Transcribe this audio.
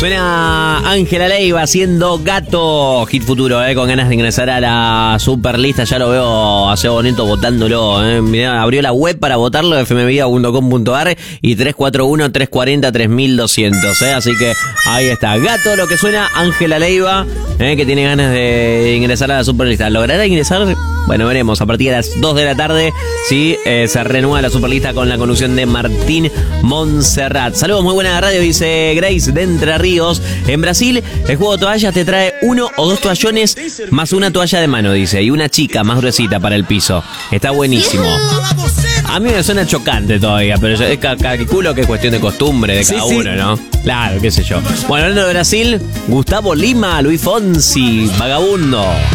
Suena Ángela Leiva haciendo Gato. Hit futuro, con ganas de ingresar a la superlista. Ya lo veo a Seba Boneto votándolo. Mirá, abrió la web para votarlo, fmvida.com.ar y 341-340-3200. Así que ahí está. Gato, lo que suena Ángela Leiva, que tiene ganas de ingresar a la superlista. ¿Logrará ingresar? Bueno, veremos a partir de las 2 de la tarde si se renueva la superlista con la conducción de Martín Montserrat. Saludos, muy buena radio, dice Grace de Entre Ríos. En Brasil, el juego de toallas te trae 1 o 2 toallones más una toalla de mano, dice, y una chica más gruesita para el piso. Está buenísimo. A mí me suena chocante todavía, pero calculo que es cuestión de costumbre de cada uno, ¿no? Claro, qué sé yo. Bueno, hablando de Brasil, Gustavo Lima, Luis Fonsi, Vagabundo.